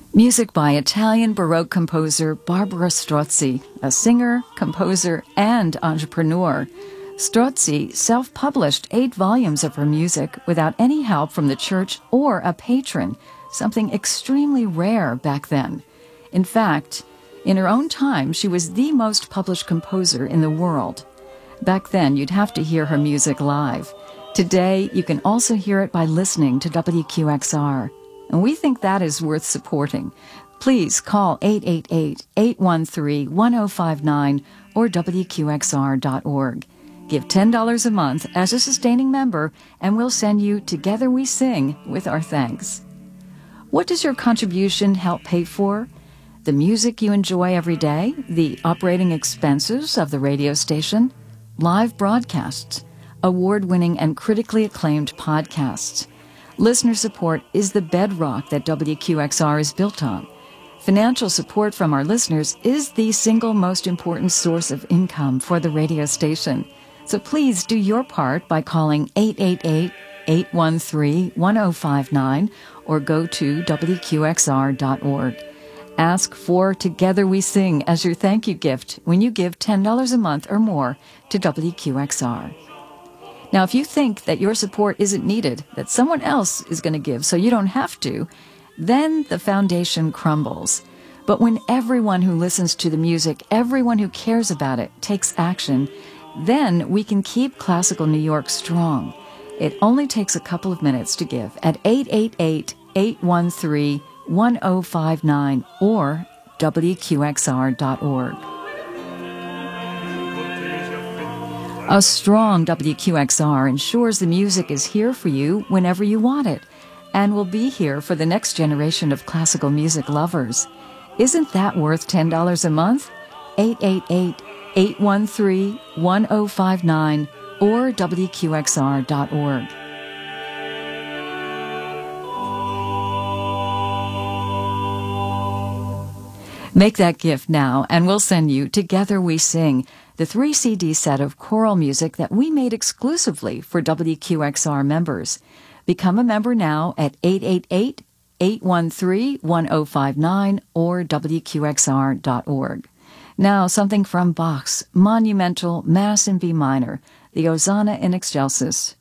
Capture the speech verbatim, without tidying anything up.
Music by Italian Baroque composer Barbara Strozzi, a singer, composer, and entrepreneur. Strozzi self-published eight volumes of her music without any help from the church or a patron, something extremely rare back then. In fact, in her own time, she was the most published composer in the world. Back then, you'd have to hear her music live. Today, you can also hear it by listening to W Q X R. And we think that is worth supporting. Please call eight eight eight, eight one three, one zero five nine or W Q X R dot org. Give ten dollars a month as a sustaining member, and we'll send you Together We Sing with our thanks. What does your contribution help pay for? The music you enjoy every day, the operating expenses of the radio station, live broadcasts, award-winning and critically acclaimed podcasts. Listener support is the bedrock that W Q X R is built on. Financial support from our listeners is the single most important source of income for the radio station. So please do your part by calling eight eight eight, eight one three, one zero five nine or go to W Q X R dot org. Ask for Together We Sing as your thank you gift when you give ten dollars a month or more to W Q X R. Now, if you think that your support isn't needed, that someone else is going to give so you don't have to, then the foundation crumbles. But when everyone who listens to the music, everyone who cares about it, takes action, then we can keep Classical New York strong. It only takes a couple of minutes to give at eight eight eight, eight one three, one zero five nine or W Q X R dot org. A strong W Q X R ensures the music is here for you whenever you want it, and will be here for the next generation of classical music lovers. Isn't that worth ten dollars a month? eight eight eight, eight one three, one zero five nine or W Q X R dot org. Make that gift now, and we'll send you Together We Sing, the three C D set of choral music that we made exclusively for W Q X R members. Become a member now at eight eight eight, eight one three, one zero five nine or W Q X R dot org. Now, something from Bach's monumental Mass in B minor, the Hosanna in Excelsis.